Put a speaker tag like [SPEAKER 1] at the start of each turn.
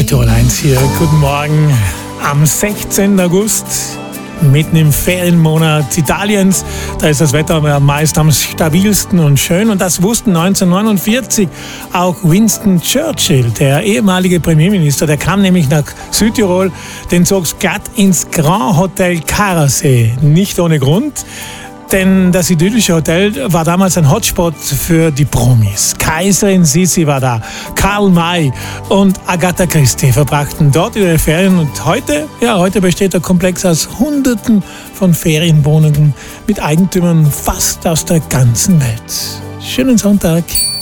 [SPEAKER 1] Tirol 1 hier. Guten Morgen am 16. August, mitten im Ferienmonat Italiens. Da ist das Wetter meist am stabilsten und schön. Und das wussten 1949 auch Winston Churchill, der ehemalige Premierminister. Der kam nämlich nach Südtirol, den zog's glatt ins Grand Hotel Karasee. Nicht ohne Grund. Denn das idyllische Hotel war damals ein Hotspot für die Promis. Kaiserin Sissi war da, Karl May und Agatha Christie verbrachten dort ihre Ferien. Und heute besteht der Komplex aus Hunderten von Ferienwohnungen mit Eigentümern fast aus der ganzen Welt. Schönen Sonntag.